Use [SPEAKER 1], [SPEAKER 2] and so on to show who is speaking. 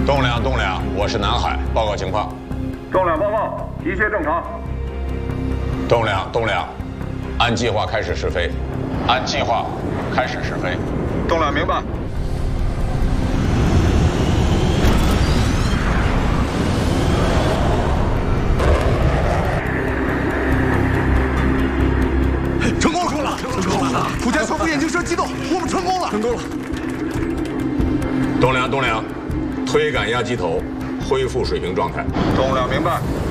[SPEAKER 1] 栋梁，我是南海，报告情况。
[SPEAKER 2] 栋梁报告，一切正常。
[SPEAKER 1] 栋梁，按计划开始试飞。按计划开始试飞。
[SPEAKER 2] 栋梁明白。
[SPEAKER 3] 成功了！土家全副眼镜蛇机动，我们成功了！
[SPEAKER 1] 栋梁，推杆压机头，恢复水平状态。
[SPEAKER 2] 栋梁明白。